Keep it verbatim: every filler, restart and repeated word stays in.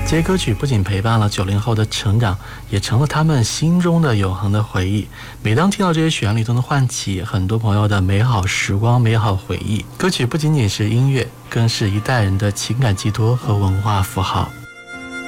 这些歌曲不仅陪伴了九零后的成长，也成了他们心中的永恒的回忆。每当听到这些旋律，都能唤起很多朋友的美好时光、美好回忆。歌曲不仅仅是音乐，更是一代人的情感寄托和文化符号。